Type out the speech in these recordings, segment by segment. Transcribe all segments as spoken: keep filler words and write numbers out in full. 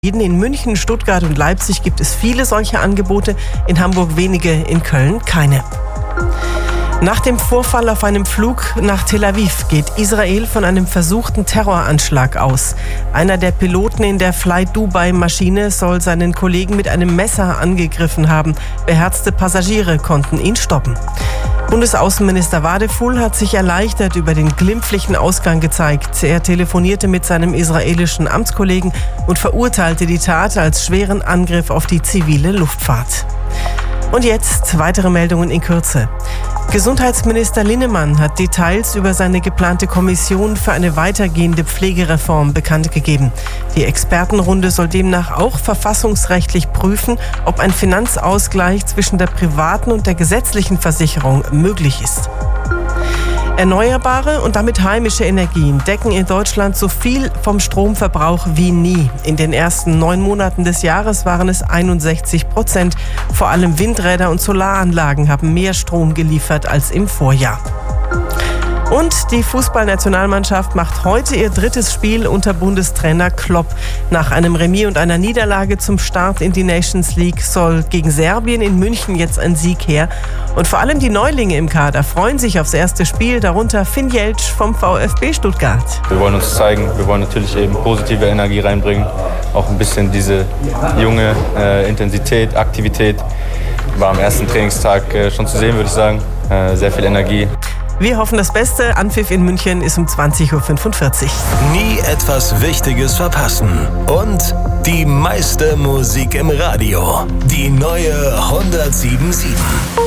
In München, Stuttgart und Leipzig gibt es viele solche Angebote, in Hamburg wenige, in Köln keine. Nach dem Vorfall auf einem Flug nach Tel Aviv geht Israel von einem versuchten Terroranschlag aus. Einer der Piloten in der Flight Dubai-Maschine soll seinen Kollegen mit einem Messer angegriffen haben. Beherzte Passagiere konnten ihn stoppen. Bundesaußenminister Wadefull hat sich erleichtert über den glimpflichen Ausgang gezeigt. Er telefonierte mit seinem israelischen Amtskollegen und verurteilte die Tat als schweren Angriff auf die zivile Luftfahrt. Und jetzt weitere Meldungen in Kürze. Gesundheitsminister Linnemann hat Details über seine geplante Kommission für eine weitergehende Pflegereform bekannt gegeben. Die Expertenrunde soll demnach auch verfassungsrechtlich prüfen, ob ein Finanzausgleich zwischen der privaten und der gesetzlichen Versicherung möglich ist. Erneuerbare und damit heimische Energien decken in Deutschland so viel vom Stromverbrauch wie nie. In den ersten neun Monaten des Jahres waren es einundsechzig Prozent. Vor allem Windräder und Solaranlagen haben mehr Strom geliefert als im Vorjahr. Und die Fußballnationalmannschaft macht heute ihr drittes Spiel unter Bundestrainer Klopp. Nach einem Remis und einer Niederlage zum Start in die Nations League soll gegen Serbien in München jetzt ein Sieg her. Und vor allem die Neulinge im Kader freuen sich aufs erste Spiel, darunter Finn Jeltsch vom VfB Stuttgart. Wir wollen uns zeigen, wir wollen natürlich eben positive Energie reinbringen. Auch ein bisschen diese junge äh, Intensität, Aktivität war am ersten Trainingstag äh, schon zu sehen, würde ich sagen. Äh, sehr viel Energie. Wir hoffen das Beste. Anpfiff in München ist um zwanzig Uhr fünfundvierzig. Nie etwas Wichtiges verpassen. Und die meiste Musik im Radio. Die neue hundertsieben Komma sieben.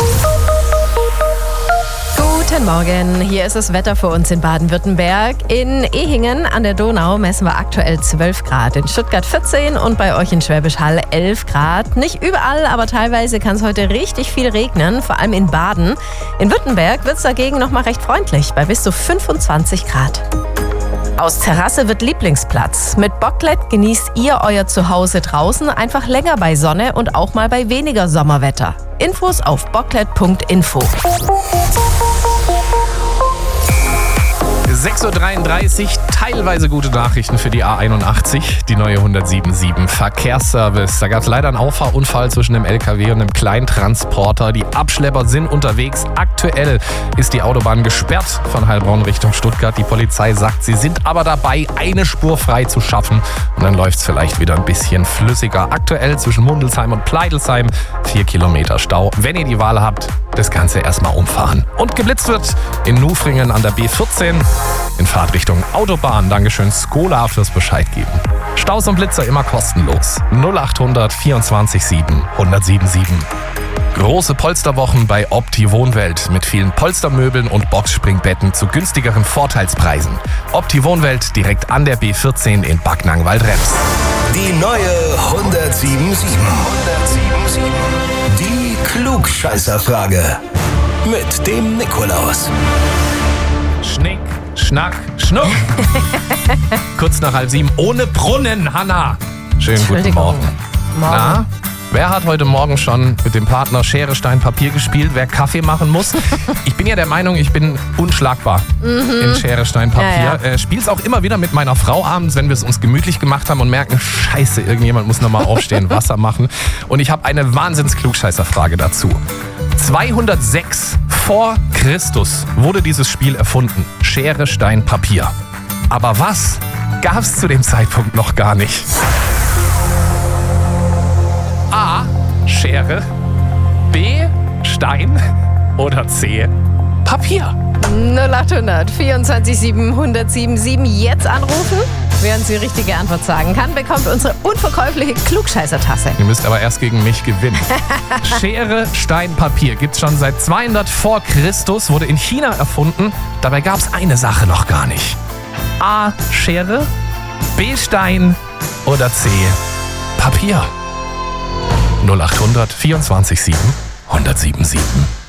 Guten Morgen, hier ist das Wetter für uns in Baden-Württemberg. In Ehingen an der Donau messen wir aktuell zwölf Grad, in Stuttgart vierzehn und bei euch in Schwäbisch Hall elf Grad. Nicht überall, aber teilweise kann es heute richtig viel regnen, vor allem in Baden. In Württemberg wird es dagegen noch mal recht freundlich, bei bis zu fünfundzwanzig Grad. Aus Terrasse wird Lieblingsplatz. Mit Bocklet genießt ihr euer Zuhause draußen einfach länger bei Sonne und auch mal bei weniger Sommerwetter. Infos auf bocklet punkt info. sechs Uhr dreiunddreißig, teilweise gute Nachrichten für die A einundachtzig, die neue hundertsieben Komma sieben Verkehrsservice. Da gab es leider einen Auffahrunfall zwischen dem L K W und einem Kleintransporter. Die Abschlepper sind unterwegs. Aktuell ist die Autobahn gesperrt von Heilbronn Richtung Stuttgart. Die Polizei sagt, sie sind aber dabei, eine Spur frei zu schaffen. Und dann läuft es vielleicht wieder ein bisschen flüssiger. Aktuell zwischen Mundelsheim und Pleidelsheim vier Kilometer Stau. Wenn ihr die Wahl habt, das Ganze erstmal umfahren. Und geblitzt wird in Nufringen an der B vierzehn. In Fahrtrichtung Autobahn. Dankeschön Skola fürs Bescheid geben. Staus und Blitzer immer kostenlos. null achthundert vierundzwanzig sieben hundertsieben sieben. Große Polsterwochen bei Opti Wohnwelt mit vielen Polstermöbeln und Boxspringbetten zu günstigeren Vorteilspreisen. Opti Wohnwelt direkt an der B vierzehn in Backnang-Waldrems. Die neue hundertsieben Komma sieben. Die Klugscheißerfrage mit dem Nikolaus. Schnick, Schnack, Schnuck. Kurz nach halb sieben, ohne Brunnen, Hanna. Schönen guten Morgen. Morgen. Na, wer hat heute Morgen schon mit dem Partner Schere, Stein, Papier gespielt, wer Kaffee machen muss? Ich bin ja der Meinung, ich bin unschlagbar mhm. in Schere, Stein, Papier. Ja, ja. Äh, spiel's auch immer wieder mit meiner Frau abends, wenn wir es uns gemütlich gemacht haben und merken, scheiße, irgendjemand muss nochmal aufstehen, Wasser machen. Und ich habe eine Wahnsinns-Klugscheißer-Frage dazu. zweihundertsechs vor Christus wurde dieses Spiel erfunden. Schere, Stein, Papier. Aber was gab es zu dem Zeitpunkt noch gar nicht? A. Schere. B. Stein. Oder C. Papier. null achthundert vierundzwanzig sieben hundertsieben sieben jetzt anrufen. Wer uns die richtige Antwort sagen kann, bekommt unsere unverkäufliche Klugscheißer-Tasse. Ihr müsst aber erst gegen mich gewinnen. Schere, Stein, Papier gibt's schon seit zweihundert vor Christus, wurde in China erfunden. Dabei gab's eine Sache noch gar nicht. A. Schere, B. Stein oder C. Papier. null achthundert vierundzwanzig sieben hundertsieben sieben.